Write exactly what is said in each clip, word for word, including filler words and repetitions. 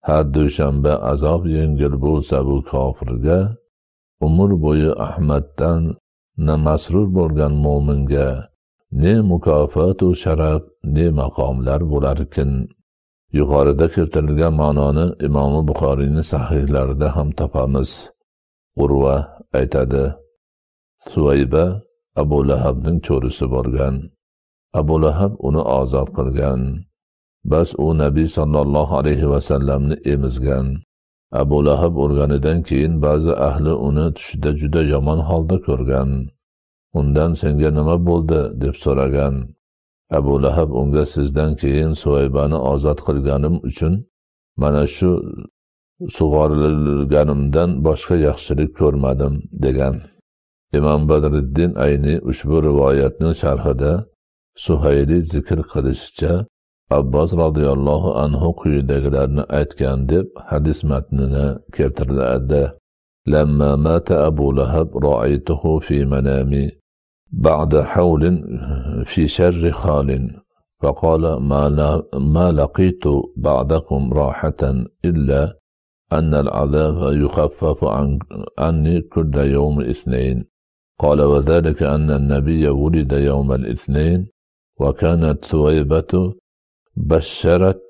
har dushanba azob yengil bo'lsa bu kofirga, umr bo'yi Ahmaddan na masrur bo'lgan mo'minga ne mukofot va sharaf, ne maqomlar bo'larkin. Yuqorida keltirilgan ma'noni Imom Buxoriyning sahihlarida ham topamiz. Urva aytadi: Suvayba Abu Lahabning cho'risi bo'lgan. Abu Lahab uni ozod qilgan. Bas u Nabiy sallallohu alayhi va sallamni emizgan. Abu Lahab o'lganidan keyin ba'zi ahli uni tushida juda yomon holda ko'rgan. Undan senga nima bo'ldi deb so'ragan. Abu Lahab unga sizdan keyin Suvaybani ozod qilganim uchun mana shu sug'orilganimdan boshqa yaxshilik ko'rmadim degan. Imom Badriddin Ayni ushbu rivoyatning sharhida Suhayli zikr qilishicha Abbos radhiyallohu anhu quyidagilarni aytgan deb hadis matnini keltiradi. Lamma mata Abu Lahab ra'aytuhu fi manami ba'da hawlin fi sharri khalin فقال ما ما لقيت بعدكم راحة إلا أن العذاب يخفف عن عني كل يوم اثنين. قال وذلك أن النبي ولد يوم الاثنين وكانت ثويبة بشرت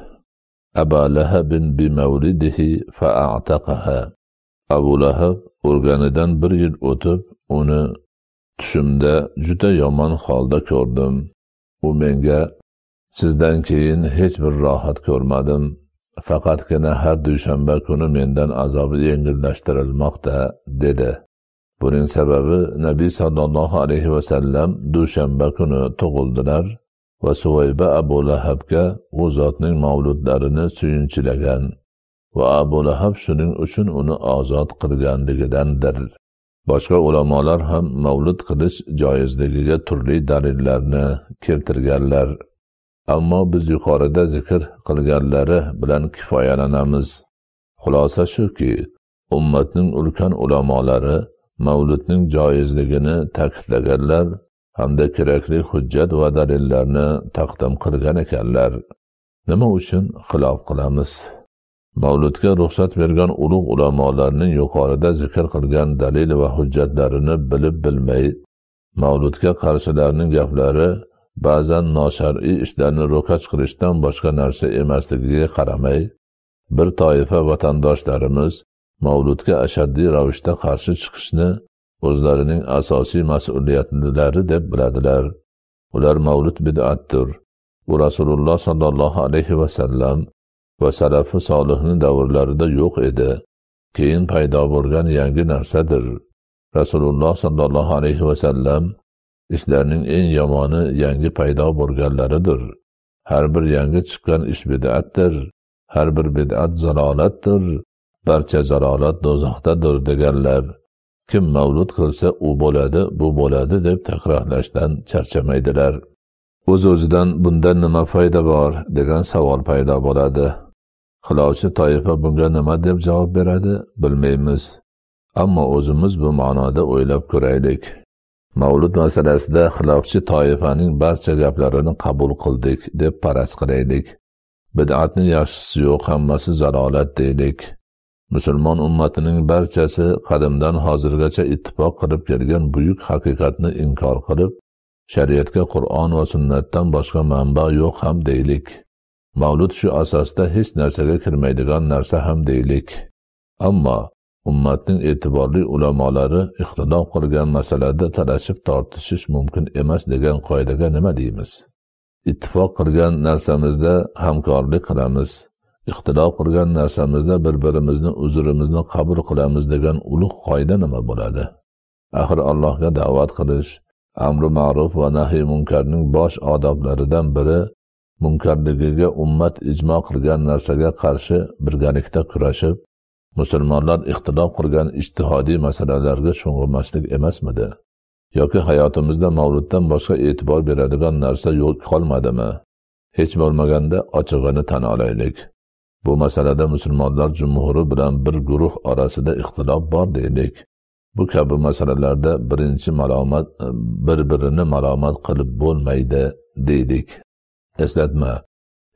أبا لهب بمولده فأعتقها. Abu Lahab o'lganidan bir yil o'tib, uni tushimda juda yomon holda ko'rdim. U menga sizdan keyin hech bir rohat ko'rmadim. Faqatgina har dushanba kuni mendan azobi yengillashtirilmoqda dedi. Buning sababi Nabiy sallallohu alayhi va sallam dushanba kuni tug'ildilar va Suvayba Abu Lahabga u zotning mavludlarini suyunchilagan va Abu Lahab shuning uchun uni ozod qilganligidandir. Boshqa ulamolar ham mavlud qilish joizligiga turli dalillarni keltirganlar. Ammo biz yuqorida zikr qilganlari bilan kifoyalanamiz. Xulosa shuki, ummatning ulkan ulamolari mavludning joizligini ta'kidlaganlar hamda kerakli hujjat va dalillarni taqdim qilgan ekanlar. Nima uchun xilof qilamiz? Mavludga ruxsat bergan ulug' ulamolarning yuqorida zikr qilgan dalil va hujjatlarini bilib bilmay, mavludga qarshilarning gaplari ba'zan noshar'iy ishlarni ro'kach qilishdan boshqa narsa emasligiga qaramay, bir toifa vatandoshlarimiz mavludga ashaddiy ravishda qarshi chiqishni o'zlarining asosiy mas'uliyatlari deb biladilar. Ular mavlud bid'atdir. U Rasululloh sallallohu alayhi va sallam va salafi solihning davrlarida yo'q edi. Keyin paydo bo'lgan yangi narsadir. Rasululloh sallallohu alayhi va sallam ishlarning eng yomoni yangi paydo bo'lganlaridir. Har bir yangi chiqqan ish bid'atdir. Har bir bid'at zalolatdir. Barcha zalolat do'zaxdadir deganlar. Kim mavlud qilsa u bo'ladi, bu bo'ladi deb takrorlashdan charchamaydilar. O'z-o'zidan bundan nima foyda bor degan savol paydo bo'ladi. Xilovchi toifa bunga nima deb javob beradi, bilmaymiz. Ammo o'zimiz bu ma'noda o'ylab ko'raylik. Mavlud masalasida xilofchi toifaning barcha gaplarini qabul qildik deb faraz qilaylik. Bid'atning yaxshisi yo'q, hammasi zalolat deylik. Musulmon ummatining barchasi qadimdan hozirgacha ittifoq qilib kelgan buyuk haqiqatni inkor qilib, shariatga Qur'on va sunnatdan boshqa manba yo'q ham deylik. Mavlud shu asosda hech narsaga kirmaydigan narsa ham deylik. Ammo ummatning e'tiborli ulamolari ixtilof qilgan masalada talashib tortishish mumkin emas degan qoidaga nima deymiz? Ittifoq qilgan narsamizda hamkorlik qilamiz. Ixtilof qilgan narsamizda bir-birimizni uzrimizni qabul qilamiz degan ulug' qoida nima bo'ladi? Axir Allohga da'vat qilish, amri ma'ruf va nahiy munkarning bosh odoblaridan biri munkarligiga ummat ijmo qilgan narsaga qarshi birgalikda kurashib, musulmonlar ixtilof qilgan ijtihodiy masalalarga sho'ng'ilmaslik emasmidi? Yoki hayotimizda mavluddan boshqa e'tibor beradigan narsa yo'q qolmadimi? Hech bo'lmaganda ochig'ini tan olaylik. Bu masalada musulmonlar jumhuri bilan bir guruh orasida ixtilof bor deylik. Bu kabi masalalarda birinchi malomat bir-birini malomat qilib bo'lmaydi deylik. Eslatma.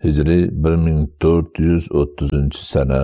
hijriy bir ming to'rt yuz o'ttizinchi sana,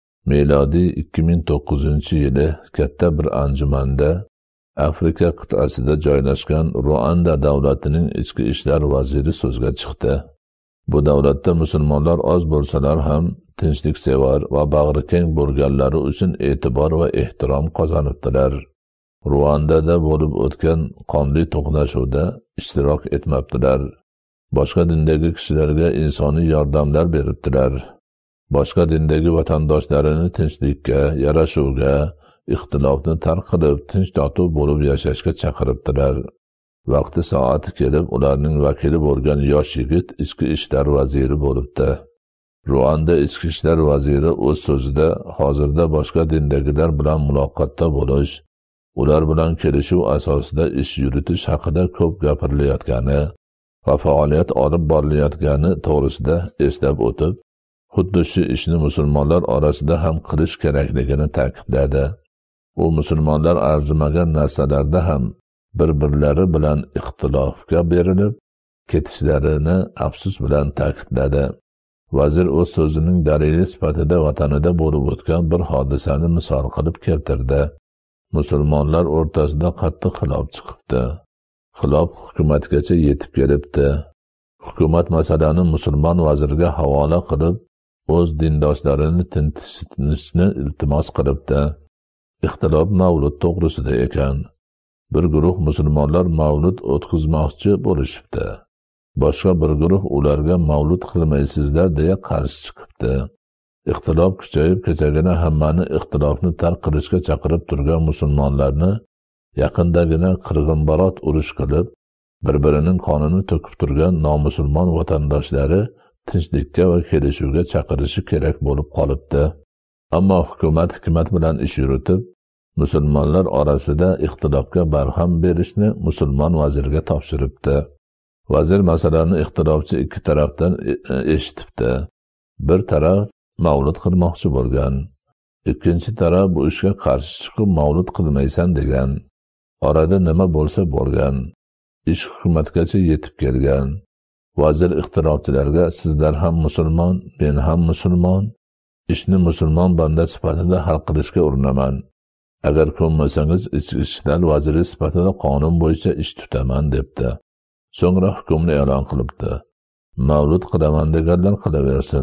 milodiy ikki ming to'qqizinchi yili katta bir anjumanda Afrika qit'asida joylashgan Ruanda davlatining ichki ishlar vaziri so'zga chiqdi. Bu davlatda musulmonlar oz bo'lsalar ham tinchliksevar va bag'rikeng bo'lganlari uchun e'tibor va ehtirom qozonibdilar. Ruandada bo'lib o'tgan qonli to'qnashuvda ishtirok etmabdilar. Boshqa dindagi kishilarga insoniy yordamlar beribdilar. Boshqa dindagi vatandoshlarini tinchlikka, yarashuvga, ixtilofni tark qilib, tinch totuv bo'lib yashashga chaqiribdilar. Vaqti soati kelib, ularning vakili bo'lgan yosh yigit ichki ishlar vaziri bo'libdi. Ruanda ichki ishlar vaziri o'z so'zida hozirda boshqa dindagilar bilan muloqotda bo'lish, ular bilan kelishuv asosida ish yuritish haqida ko'p gapirilayotgani va faoliyat olib borilayotgani to'g'risida eslab o'tib, xuddi shu ishni musulmonlar orasida ham qilish kerakligini ta'kidladi. U musulmonlar arzimagan narsalarda ham bir-birlari bilan ixtilofga berilib ketishlarini afsus bilan ta'kidladi. Vazir o'z so'zining dalili sifatida vatanida bo'lib o'tgan bir hodisani misol qilib keltirdi. Musulmonlar o'rtasida qattiq xilof chiqibdi. Xilof hukumatgacha yetib kelibdi. Hukumat masalani musulmon vazirga havola qilib, o'z dindoshlarini tinchishni iltimos qilibdi. Ixtilof mavlud to'g'risida ekan. Bir guruh musulmonlar mavlud o'tkazmoqchi bo'lishibdi. Boshqa bir guruh ularga mavlud qilmaysizlar deya qarshi chiqibdi. Ixtilof kuchayib kechagina hammani ixtilofni tark qilishga chaqirib turgan musulmonlarni yaqindagina qirg'inbarot urush qilib, bir-birining qonini to'kib turgan nomusulmon vatandoshlari tinchlikka va kelishuvga chaqirishi kerak bo'lib qolibdi. Ammo hukumat hikmat bilan ish yuritib, musulmonlar orasida ixtilofga barham berishni musulmon vazirga topshiribdi. Vazir masalani ixtilofchi ikki tarafdan eshitibdi. Bir taraf mavlud qilmoqchi bo'lgan, ikkinchi taraf bu ishga qarshi chiqib mavlud qilmaysan degan. Orada nima bo'lsa bo'lgan. Ish hukumatgacha yetib kelgan. Vazir ixtilofchilarga sizlar ham musulmon, men ham musulmon, ishni musulmon banda sifatida hal qilishga urinaman. Agar ko'nmasangiz ichki ishlar vaziri sifatida qonun bo'yicha ish tutaman debdi. So'ngra hukmni e'lon qilibdi. Mavlud qilaman deganlar qilaversin.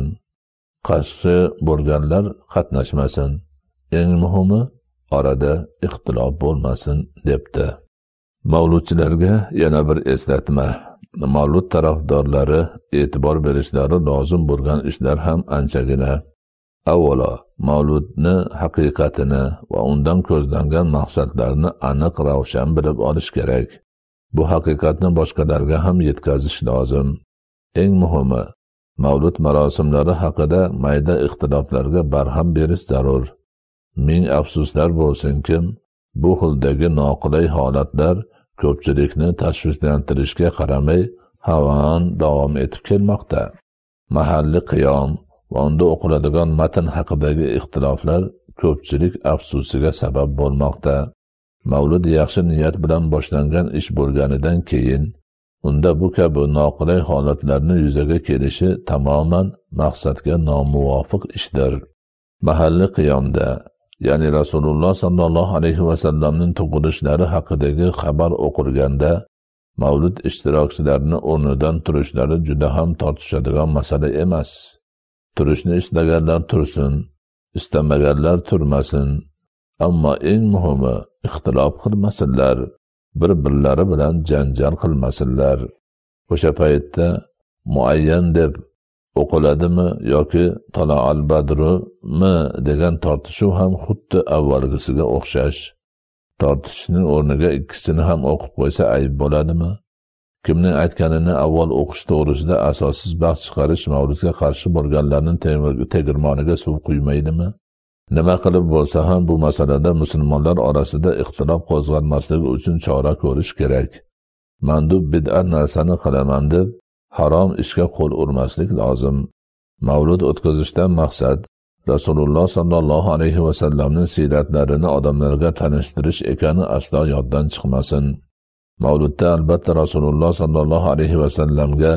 Qarshi bo'lganlar qatnashmasin. Eng muhimi orada ixtilof bo'lmasin debdi. Mavludchilarga yana bir eslatma. Mavlud tarafdorlari e'tibor berishlari lozim bo'lgan ishlar ham anchagina. Avvalo, mavludni haqiqatini va undan ko'zlangan maqsadlarni aniq ravshan bilib olish kerak. Bu haqiqatni boshqalarga ham yetkazish lozim. Eng muhimi, mavlud marosimlari haqida mayda ixtiloflarga barham berish zarur. Ming afsuslar bo'lsinki, bu xildagi noqulay holatlar ko'pchilikni tashvishlantirishga qaramay havon davom etib kelmoqda. Mahalliy qiyom va unda o'qiladigan matn haqidagi ixtiloflar ko'pchilik afsusiga sabab bo'lmoqda. Mavlud yaxshi niyat bilan boshlangan ish bo'lganidan keyin unda bu kabi noqulay holatlarni yuzaga kelishi tamoman maqsadga nomuvofiq ishdir. Mahalliy qiyomda, ya'ni Rasululloh sallallohu alayhi va sallamning tug'ilishlari haqidagi xabar o'qilganda, mavlud ishtirokchilarini o'rnidan turishlari juda ham tortishadigan masala emas. Turishni istaganlar tursin, istamaganlar turmasin. Ammo eng muhimi, ixtilof qilmasinlar, bir-birlari bilan janjal qilmasinlar. O'sha paytda muayyan deb o'qiladimi yoki tala al-badrumi degan tortishuv ham xuddi avvalgisiga o'xshash. Tortishning o'rniga ikkisini ham o'qib qo'ysa ayb bo'ladimi? Kimning aytganini avval o'qish to'g'risida asossiz bahs chiqarish mavludga qarshi bo'lganlarning tegirmoniga suv quymaydimi? Nima qilib bo'lsa ham bu masalada musulmonlar orasida ixtilof qo'zg'almasligi uchun chora ko'rish kerak. Mandub bid'at narsani qilaman deb harom ishga qo'l urmaslik lozim. Mavlud o'tkazishdan maqsad Rasululloh sallallohu alayhi va sallamning siyratlarini odamlarga tanishtirish ekani aslo yoddan chiqmasin. Mavludda albatta Rasululloh sallallohu alayhi va sallamga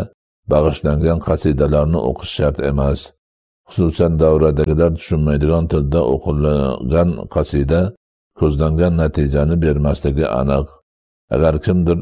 bag'ishlangan qasidalarni o'qish shart emas. Xususan davradagilar tushunmaydigan tilda o'qilgan qasida ko'zlangan natijani bermasligi aniq. Agar kimdir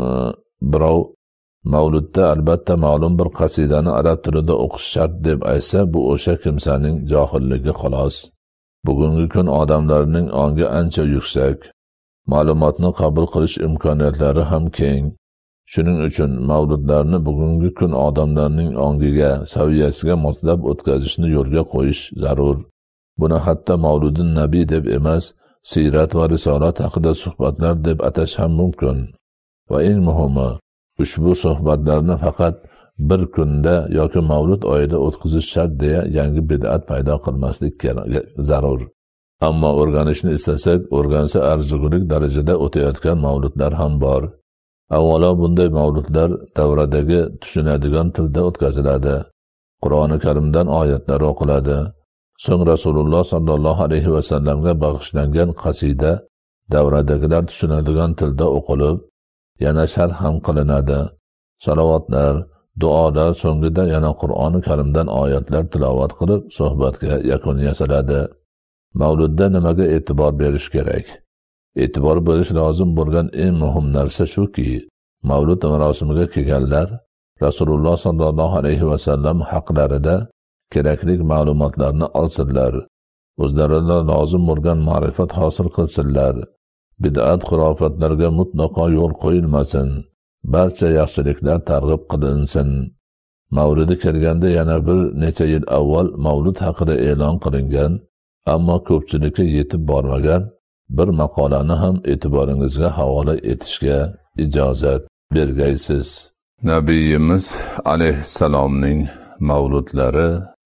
birov Mavludda albatta ma'lum bir qasidani arab tilida o'qish shart deb aytsa, bu o'sha kimsaning johilligi xolos. Bugungi kun odamlarining ongi ancha yuksak, ma'lumotni qabul qilish imkoniyatlari ham keng. Shuning uchun mavludlarni bugungi kun odamlarning ongiga, saviyasiga moslab o'tkazishni yo'lga qo'yish zarur. Buni hatto Mavludun Nabiy deb emas, siyrat va risolat haqida suhbatlar deb atash ham mumkin. Va eng muhimi, ushbu suhbatlarni faqat bir kunda yoki Mavlud oyida o'tkazish shart deya yangi bid'at paydo qilmaslik zarur. Ammo o'rganishni istasak, o'rgansa arzigulik darajada o'tayotgan mavludlar ham bor. Avvalo bunday mavludlar davradagi tushunadigan tilda o'tkaziladi. Qur'oni Karimdan oyatlar o'qiladi. So'ng Rasululloh sallallohu alayhi va sallamga bag'ishlangan qasida davradagilar tushunadigan tilda o'qilib, yana sharh ham qilinadi. Salovatlar, duolar so'ngida yana Qur'oni Karimdan oyatlar tilovat qilib, suhbatga yakun yasaladi. Mavludda nimaga e'tibor berish kerak? E'tibor berish lozim bo'lgan eng muhim narsa shuki, Mavlud marosimiga kelganlar Rasululloh sallallohu alayhi va sallam haqlarida kerakli ma'lumotlarni olsinlar, o'zlariga lozim bo'lgan ma'rifat hosil qilsinlar. Bid'at xurofatlarga mutlaqo yo'l qo'yilmasin. Barcha yaxshiliklar targ'ib qilinsin. Mavludi kelganda yana bir necha yil avval Mavlud haqida e'lon qilingan, ammo ko'pchilikka yetib bormagan bir maqolani ham e'tiboringizga havola etishga ijozat bergaysiz. Nabiyimiz alayhissalomning mavludlari,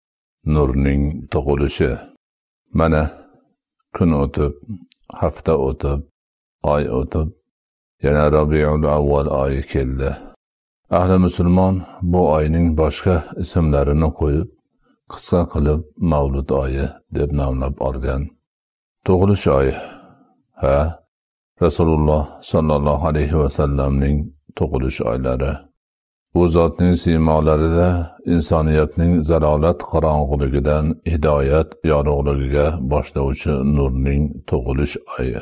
nurning tug'ilishi. Mana kun o'tib, hafta o'tib, oy o'tib, yana Rabiul Avval oyi keldi. Ahli musulmon bu oyning boshqa ismlarini qo'yib, qisqa qilib Mavlud oyi deb nomlab olgan. Tug'ilish oyi. Ha, Rasululloh sallallohu alayhi va sallamning tug'ilish oylari. Bu zotning siymolarida insoniyatning zalolat qorong'uligidan hidoyat yorug'ligiga boshlovchi nurning tug'ilish oyi.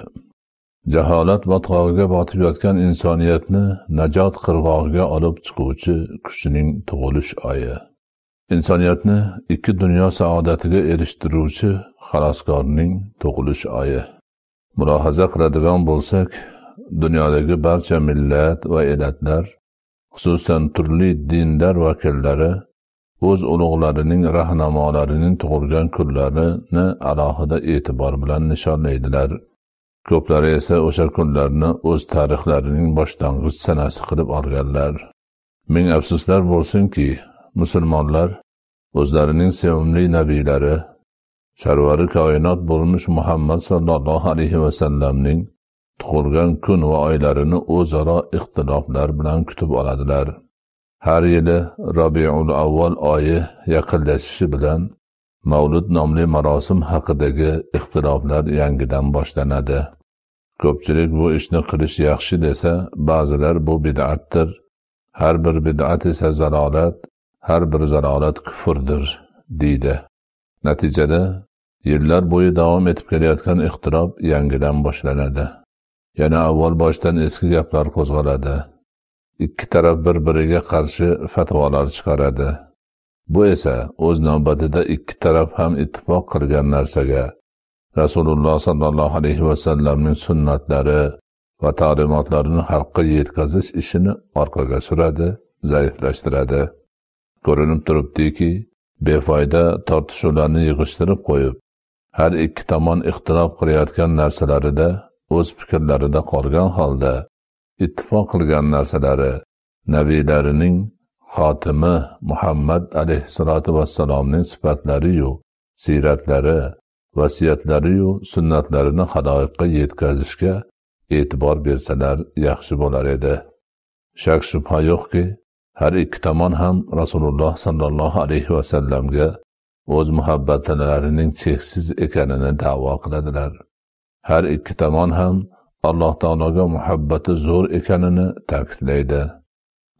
Jaholat botqog'iga botib yotgan insoniyatni najot qirg'og'iga olib chiquvchi kuchning tug'ilish oyi. Insoniyatni ikki dunyo saodatiga erishtiruvchi xaloskorning tug'ilish oyi. Mulohaza qiladigan bo'lsak, dunyodagi barcha millat va elatlar, xususan turli dinlar vakillari o'z ulug'larining rahnamolarining tug'ilgan kunlarini alohida e'tibor bilan nishonlaydilar. Ko'plari esa o'sha kunlarni o'z tarixlarining boshlang'ich sanasi qilib olganlar. Ming afsuslar bo'lsinki, musulmonlar o'zlarining sevimli nabiylari, sarvari koinot bo'lmish Muhammad sallallohu alayhi va sallamning tug'ilgan kun va oylarini o'zaro ixtiloflar bilan kutib oladilar. Har yili Rabiul Avval oyi yaqinlashishi bilan Mavlud nomli marosim haqidagi ixtiloflar yangidan boshlanadi. Ko'pchilik bu ishni qilish yaxshi desa, ba'zilar bu bid'atdir. Har bir bid'at esa zalolat, har bir zalolat kufrdir, deydi. Natijada yillar bo'yi davom etib kelayotgan ixtilof yangidan boshlanadi. Yana avval boshdan eski gaplar qo'zg'aladi. Ikki taraf bir-biriga qarshi fatvolar chiqaradi. Bu esa o'z navbatida ikki taraf ham ittifoq qilgan narsaga, Rasululloh sallallohu alayhi va sallamning sunnatlari va ta'limotlarini xalqqa yetkazish ishini orqaga suradi, zaiflashtiradi. Ko'rinib turibdiki, befoyda tortishuvlarni yig'ishtirib qo'yib, har ikki tomon ixtilof qilayotgan narsalarida o'z fikrlarida qolgan holda, ittifoq qilgan narsalari nabiylarining xotimi Muhammad alayhissalatu vassalomning sifatlari-yu, siratlari, vasiyatlari-yu, sunnatlarini xaloyiqqa yetkazishga e'tibor bersalar yaxshi bo'lar edi. Shak shubha yo'qki, har ikki tomon ham Rasululloh sallallohu alayhi va sallamga o'z muhabbatlarining cheksiz ekanini da'vo qiladilar. Har ikki tomon ham Alloh taologa muhabbati zo'r ekanini ta'kidlaydi.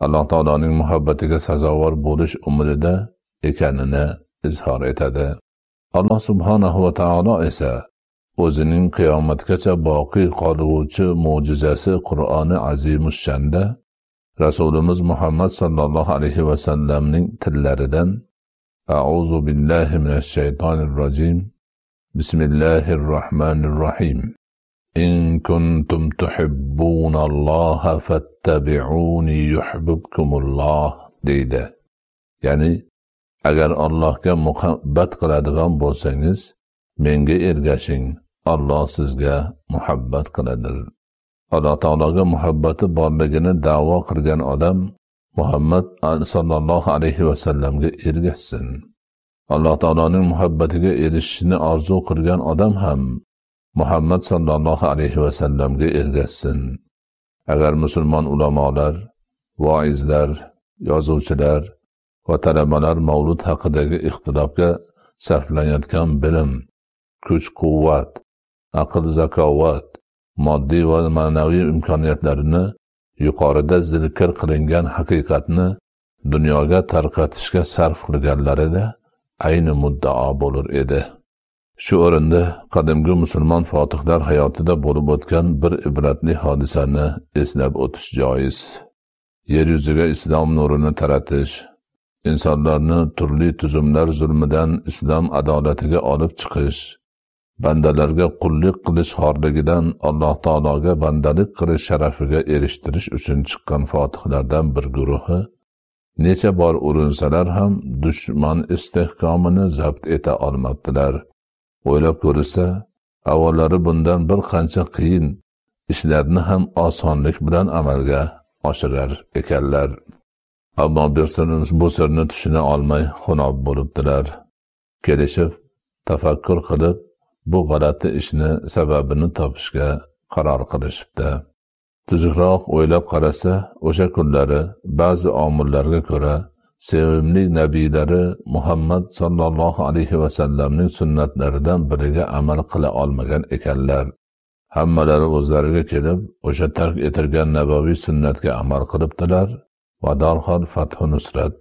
Alloh taoloning muhabbatiga sazovor bo'lish umidida ekanini izhor etadi. Alloh subhanahu va taolo esa o'zining qiyomatgacha boqiy qoluvchi mo'jizasi Qur'oni azimushshanda Rasulimiz Muhammad sallallohu alayhi va sallamning tillaridan A'udhu billahi minash shaytonir rojim. Bismillahir rohmanir rohim. In kuntum tuhibbunalloha fattabi'uni yuhibbukumulloh deydi. Ya'ni agar Allohga muhabbat qiladigan bo'lsangiz, menga ergashing, Alloh sizga muhabbat qiladi. Alloh taologa muhabbati borligini da'vo qilgan odam Muhammad sallallohu alayhi va sallamga ergashsin. Alloh taoloning muhabbatiga erishishni orzu qilgan odam ham Muhammad sallallohu alayhi va sallamga ergashsin. Agar musulmon ulamolar, voizlar, yozuvchilar va talabalar mavlud haqidagi ixtilofga sarflanayotgan bilim, kuch-quvvat, aql-zakovat, moddiy va ma'naviy imkoniyatlarini yuqorida zikr qilingan haqiqatni dunyoga tarqatishga sarf qilganlarida ayni muddao bo'lur edi. Shu o'rinda qadimgi musulmon fotihlar hayotida bo'lib o'tgan bir ibratli hodisani eslab o'tish joiz. Yer yuziga islom nurini taratish, insonlarni turli tuzumlar zulmidan islom adolatiga olib chiqish, bandalarga qullik qilish xorligidan Alloh taologa bandalik qilish sharafiga erishtirish uchun chiqqan fotihlardan bir guruhi necha bor urinsalar ham dushman istehkomini zabt eta olmabdilar. O'ylab ko'rsa, avvallari bundan bir qancha qiyin ishlarni ham osonlik bilan amalga oshirar ekanlar. Ammo bir sirni bu sirni tushuna olmay xunob bo'libdilar. Kelishib, tafakkur qilib, bu g'alati ishni sababini topishga qaror qilishibdi. Tuzukroq o'ylab qarasa, o'sha kunlari ba'zi omillarga ko'ra sevimli nabiylari Muhammad sallallohu alayhi va sallamning sunnatlaridan biriga amal qila olmagan ekanlar. Hammalari o'zlariga kelib, o'sha tark etilgan nabaviy sunnatga amal qilibdilar va darhol fathu nusrat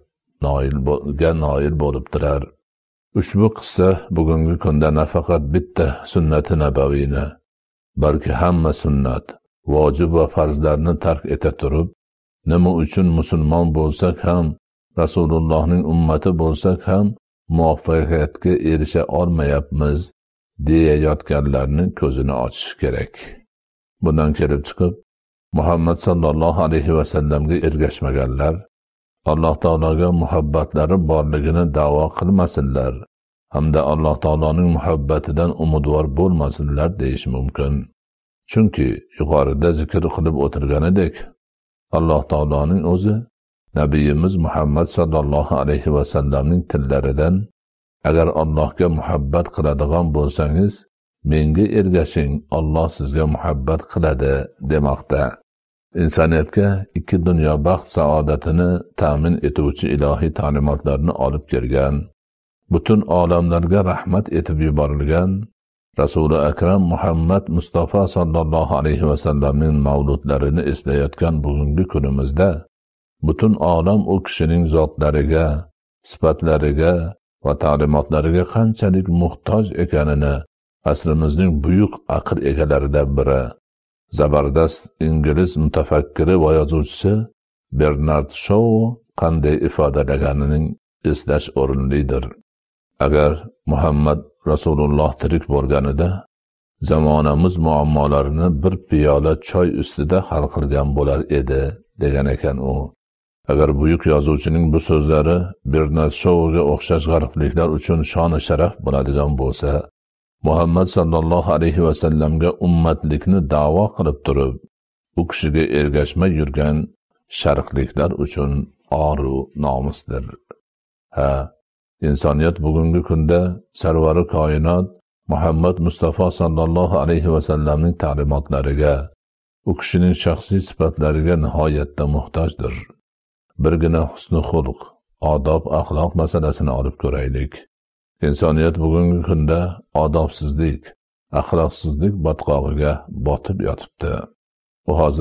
noilga noil bo'libdilar. Ushbu qissa bugungi kunda nafaqat bitta sunnati nabaviyni, balki hamma sunnat, vojib va farzlarni tark eta turib, nima uchun musulmon bo'lsak ham, Rasulullohning ummati bo'lsak ham muvaffaqiyatga erisha olmayapmiz deyayotganlarning ko'zini ochish kerak. Bundan kelib chiqib, Muhammad sallallohu alayhi va sallamga ergashmaganlar Alloh taologa muhabbatlari borligini da'vo qilmasinlar hamda Alloh taoloning muhabbatidan umidvor bo'lmasinlar deyish mumkin. Chunki yuqorida zikr qilib o'tirganidek, Alloh taoloning o'zi Nabiyimiz Muhammad sallallohu alayhi va sallamning tillaridan agar Allohga muhabbat qiladigan bo'lsangiz, menga ergashing, Alloh sizga muhabbat qiladi demoqda. Insoniyatga ikki dunyo baxt saodatini ta'min etuvchi ilohiy ta'limotlarni olib kelgan, butun olamlarga rahmat etib yuborilgan Rasuli akram Muhammad Mustafa sallallohu alayhi va sallamning mavludlarini eslayotgan bugungi kunimizda butun olam u kishining zotlariga, sifatlariga va ta'limotlariga qanchalik muhtoj ekanini asrimizning buyuk aql egalaridan biri, zabardast ingliz mutafakkiri va yozuvchisi Bernard Shaw qanday ifodalaganining eslash o'rinlidir. Agar Muhammad Rasululloh tirik bo'lganida zamonamiz muammolarini bir piyola choy ustida hal qilgan bo'lar edi, degan ekan u. Agar buyuk yozuvchining bu so'zlari Bernard Shawga o'xshash g'arbliklar uchun shon sharaf bo'ladigan bo'lsa, Muhammad sallallohu alayhi va sallamga ummatlikni da'vo qilib turib, u kishiga ergashmay yurgan sharqliklar uchun oru nomusdir. Ha, insoniyat bugungi kunda sarvari koinot Muhammad Mustafa sallallohu alayhi va sallamning ta'limotlariga, u kishining shaxsiy sifatlariga nihoyatda muhtojdir. Birgina husni xulq, odob, axloq masalasini olib ko'raylik. Insoniyat bugungi kunda odobsizlik, axloqsizlik botqog'iga botib yotibdi. U hozir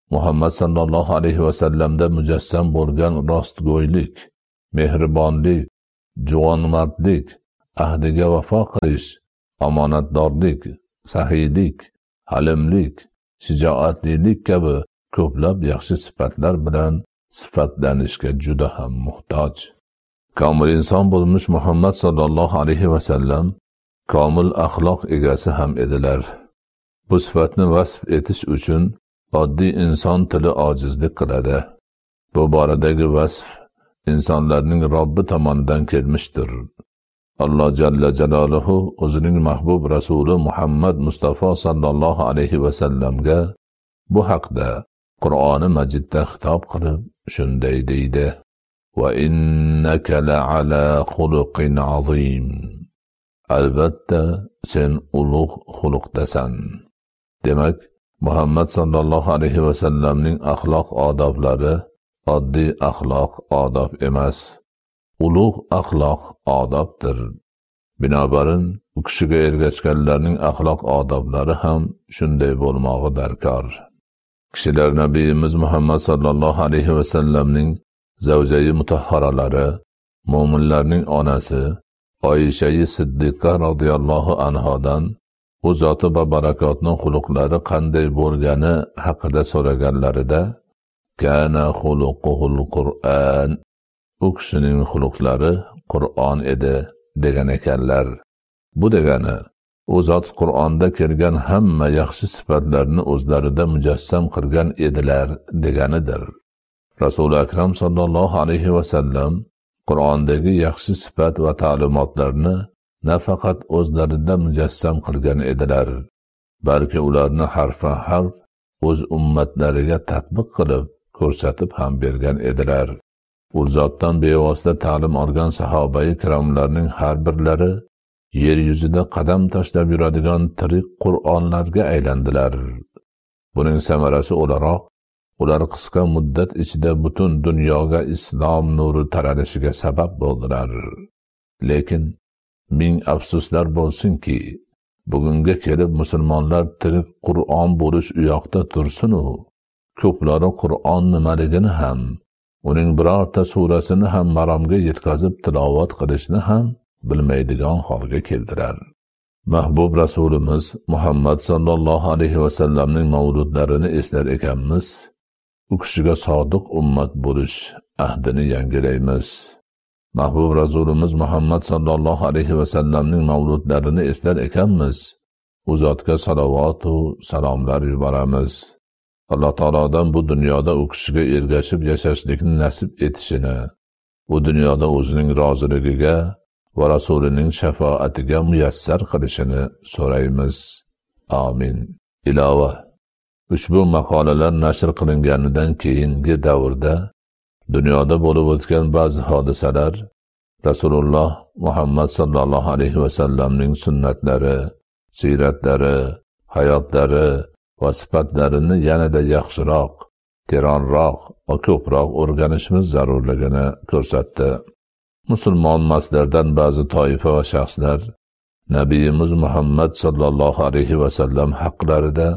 Muhammad sallallohu alayhi va sallamda mujassam bo'lgan rostgo'ylik, mehribonlik, juvonmardlik, ahdiga vafo qilish, omonatdorlik, saxiylik, halimlik, shijoatlilik kabi ko'plab yaxshi sifatlar bilan sifatlanishga juda ham muhtoj. Komil inson bo'lmuş Muhammad sallallohu alayhi va sallam komil axloq egasi ham edilar. Bu sifatni vasf etish uchun oddiy inson tili ojizlik qiladi. Bu boradagi vasf insonlarning Robbi tomonidan kelmishdir. Alloh jalla jalaluhu o'zining mahbub rasuli Muhammad Mustafa sallallohu alayhi va sallamga bu haqda Qur'oni Majidda xitob qilib shunday deydi: "Va innaka la'ala xuluqin azim." Albatta sen ulug' xuluqdasan. Demak, Muhammad sallallohu alayhi va sallamning axloq odoblari oddiy axloq odob emas, ulug' axloq odobdir. Binobarin u kishiga ergashganlarning axloq odoblari ham shunday bo'lmog'i darkor. Kishilar Nabiyimiz Muhammad sallallohu alayhi va sallamning zavjai mutahharalari, mo'minlarning onasi Oysha-i Siddiqa radhiyallohu anhodan u zoti va barakotning xuluqlari qanday bo'lgani haqida so'raganlarida, kana xuluquhul Qur'an, u kishining xuluqlari Qur'on edi degan ekanlar. Bu degani u zot Qur'onda kelgan hamma yaxshi sifatlarni o'zlarida mujassam qilgan edilar deganidir. Rasul akram sallallohu alayhi va sallam Qur'ondagi yaxshi sifat va ta'limotlarni nafaqat o'zlarida mujassam qilgan edilar, balki ularni harfan harf o'z ummatlariga tatbiq qilib ko'rsatib ham bergan edilar. U zotdan bevosita ta'lim olgan sahobai kiromlarning har birlari yer yuzida qadam tashlab yuradigan tirik Qur'onlarga aylandilar. Buning samarasi o'laroq ular qisqa muddat ichida butun dunyoga islom nuri taralishiga sabab bo'ldilar. Lekin ming afsuslar bo'lsinki, bugunga kelib musulmonlar tirik Qur'on bo'lish u yoqda tursin-u, ko'plari Qur'on nimaligini ham, uning birorta surasini ham maromga yetkazib tilovat qilishni ham bilmaydigan holga keldilar. Mahbub Rasulimiz Muhammad sallallohu alayhi va sallamning mavludlarini eslar ekanmiz, u kishiga sodiq ummat bo'lish ahdini yangilaymiz. Mahbub Rasulimiz Muhammad sallallohu alayhi va sallamning mavludlarini eslar ekanmiz, u zotga salovat va salomlar yuboramiz. Alloh taolodan bu dunyoda u kishiga ergashib yashashlikni nasib etishini, bu dunyoda o'zining roziligiga va rasulining shafoatiga muyassar qilishini so'raymiz. Amin. Ilova. Ushbu maqolalar nashr qilinganidan keyingi davrda dunyoda bo'lib o'tgan ba'zi hodisalar Rasululloh Muhammad sallallohu alayhi va sallamning sunnatlari, siratlari, hayotlari va sifatlarini yanada yaxshiroq, teranroq va ko'proq o'rganishimiz zarurligini ko'rsatdi. Musulmon maslardan ba'zi toifa va shaxslar Nabiyimiz Muhammad sallallohu alayhi va sallam haqlarida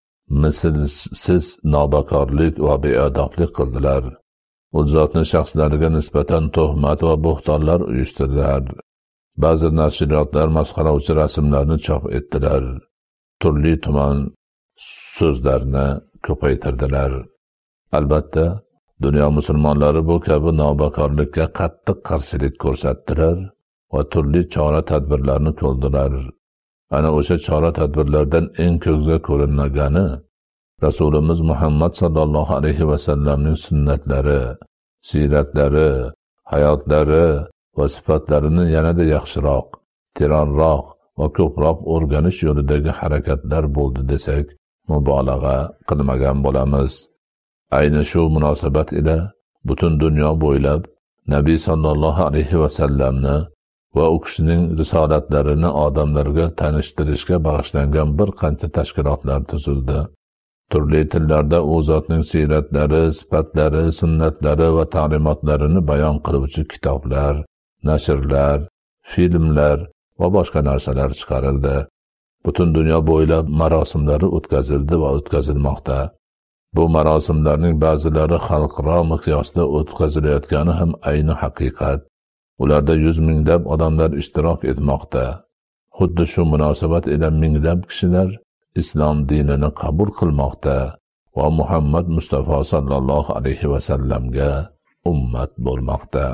mislsiz nobakorlik va beadoblik qildilar. U zotning shaxslariga nisbatan tuhmat va bo'xtonlar uyushtirdilar. Ba'zi nashriyotlar masxarovchi rasmlarni chop etdilar. Turli tuman so'zlarni ko'paytirdilar. Albatta, dunyo musulmonlari bu kabi nobakorlikka qattiq qarshilik ko'rsatdilar va turli chora-tadbirlarni ko'rdilar. Ana o'sha chora-tadbirlardan eng ko'zga ko'rinmagani Rasulimiz Muhammad sallallohu alayhi va sallamning sunnatlari, siratlari, hayotlari va sifatlarini yanada yaxshiroq, teranroq va ko'proq o'rganish yo'lidagi harakatlar bo'ldi desak, mubolag'a qilmagan bo'lamiz. Ayni shu munosabat ila butun dunyo bo'ylab Nabiy sallallohu alayhi va sallamni va u kishining risolatlarini odamlarga tanishtirishga bag'ishlangan bir qancha tashkilotlar tuzildi. Turli tillarda u zotning siratlari, sifatlari, sunnatlari va ta'limotlarini bayon qiluvchi kitoblar, nashrlar, filmlar va boshqa narsalar chiqarildi. Butun dunyo bo'ylab marosimlari o'tkazildi va o'tkazilmoqda. Bu marosimlarning ba'zilari xalqaro miqyosda o'tkazilayotgani ham ayni haqiqat. Ularda yuz minglab odamlar ishtirok etmoqda. Xuddi shu munosabat ila minglab kishilar islom dinini qabul qilmoqda va Muhammad Mustafa sallallohu alayhi va sallamga ummat bo'lmoqda.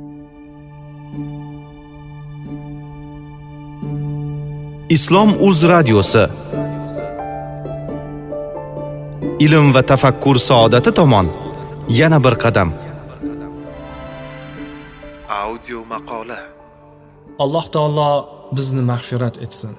Islom uz radiosi ilm va tafakkur saodati tomon yana bir qadam. Audio maqola. Alloh taolo bizni mag'firat etsin.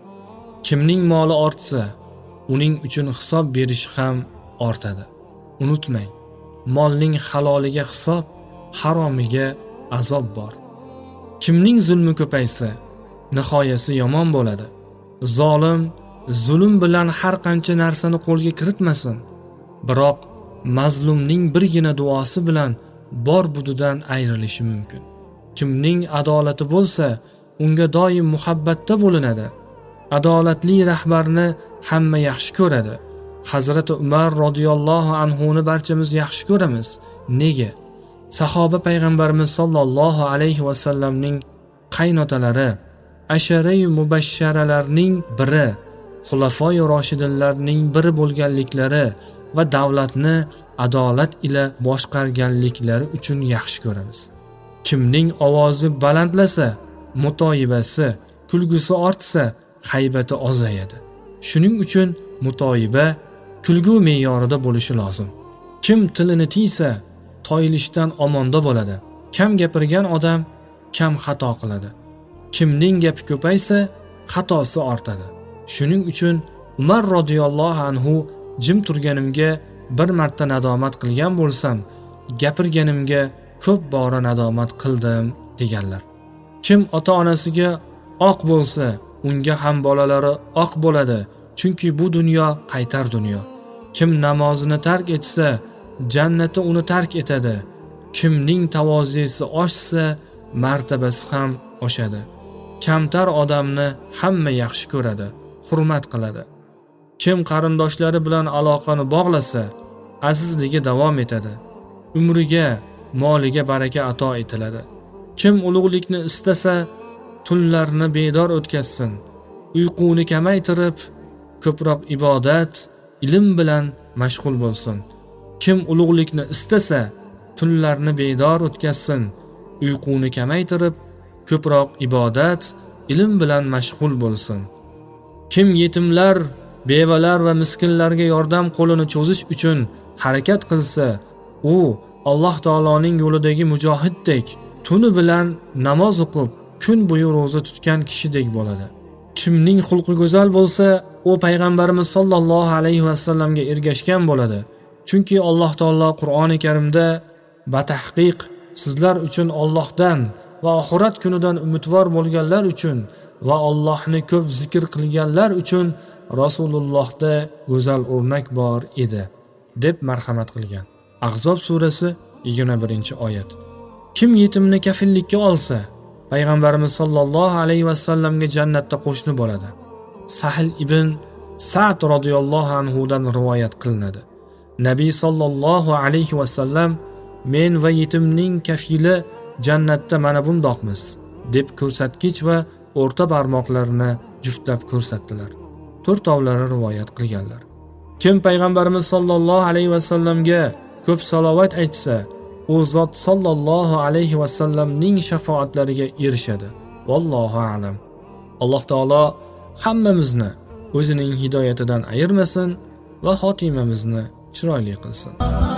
Kimning moli ortsa, uning uchun hisob berish ham ortadi. Unutmang, molning haloliga hisob, haromiga azob bor. Kimning zulmi ko'paysa, nihoyasi yomon bo'ladi. Zolim zulm bilan har qancha narsani qo'lga kiritmasin, biroq mazlumning birgina duosi bilan bor budidan ayrilishi mumkin. Kimning adolati bo'lsa, unga doim muhabbatda bo'linadi. Adolatli rahbarni hamma yaxshi ko'radi. Hazrat Umar radhiyallohu anhu ni barchamiz yaxshi ko'ramiz. Nega? Sahoba payg'ambarimiz sollallohu alayhi va sallamning qaynotalari, ashara-i mubashsharalarning biri, xulafoi roshidinlarning biri bo'lganliklari va davlatni adolat ila boshqarganliklari uchun yaxshi ko'ramiz. Kimning ovozi balandlasa, mutoyibasi, kulgusi ortsa, haybati ozayadi. Shuning uchun mutoyiba kulgu me'yorida bo'lishi lozim. Kim tilini tiysa, toyilishdan omonda bo'ladi. Kam gapirgan odam kam xato qiladi. Kimning gapi ko'paysa, xatosi ortadi. Shuning uchun Umar radhiyallohu anhu jim turganimga bir marta nadomat qilgan bo'lsam, gapirganimga ko'p bora nadomat qildim deganlar. Kim ota-onasiga oq bo'lsa, unga ham bolalari oq bo'ladi, chunki bu dunyo qaytar dunyo. Kim namozini tark etsa, jannati uni tark etadi. Kimning tavozisi oshsa, martabasi ham oshadi. Kamtar odamni hamma yaxshi ko'radi, hurmat qiladi. Kim qarindoshlari bilan aloqani bog'lasa, azizligi davom etadi. Umriga, moliga baraka ato etiladi. Kim ulug'likni istasa, tunlarni bedor o'tkazsin. Uyquni kamaytirib, ko'proq ibodat, ilm bilan mashg'ul bo'lsin. Kim ulug'likni istasa, tunlarni bedor o'tkazsin. Uyquni kamaytirib, ko'proq ibodat, ilm bilan mashg'ul bo'lsin. Kim yetimlar, bevalar va miskinlarga yordam qo'lini cho'zish uchun harakat qilsa, u Alloh taoloning yo'lidagi mujohiddek, tuni bilan namoz o'qib, kun bo'yi roza tutgan kishidek bo'ladi. Kimning xulqi go'zal bo'lsa, u payg'ambarimiz sollallohu alayhi va sallamga ergashgan bo'ladi. Chunki Alloh taolo Qur'oni Karimda batahqiq sizlar uchun Allohdan va oxirat kunidan umidvor bo'lganlar uchun va Allohni ko'p zikr qilganlar uchun Rasulullohda go'zal o'rnak bor edi, deb marhamat qilgan. Ahzob surasi yigirma birinchi oyat. Kim yetimni kafillikka olsa, payg'ambarimiz sollallohu alayhi va sallamga jannatda qo'shni bo'ladi. Sahl ibn Sa'd radhiyallohu anhu dan rivoyat qilinadi. Nabiy sollallohu alayhi va sallam men va yetimning kafili jannatda mana bundoqmiz deb ko'rsatkich va o'rta barmoqlarini juftlab ko'rsatdilar. To'rtovlari rivoyat qilganlar. Kim payg'ambarimiz sollallohu alayhi va sallamga ko'p salovat aytsa, u zot sollallohu alayhi va sallamning shafoatlariga erishadi. Vallohu a'lam. Alloh taolo hammamizni o'zining hidoyatidan ayirmasin va xotimamizni chiroyli qilsin.